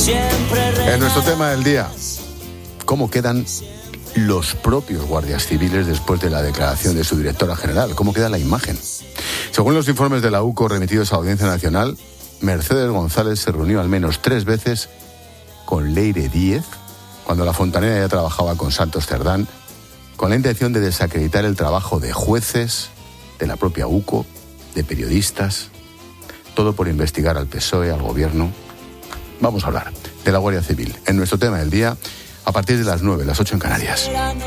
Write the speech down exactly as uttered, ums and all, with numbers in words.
En nuestro tema del día, ¿cómo quedan los propios guardias civiles después de la declaración de su directora general? ¿Cómo queda la imagen? Según los informes de la U C O remitidos a la Audiencia Nacional, Mercedes González se reunió al menos tres veces con Leire Díez, cuando la fontanera ya trabajaba con Santos Cerdán, con la intención de desacreditar el trabajo de jueces, de la propia U C O, de periodistas, todo por investigar al P S O E, al gobierno. Vamos a hablar de la Guardia Civil en nuestro tema del día a partir de las nueve, las ocho en Canarias.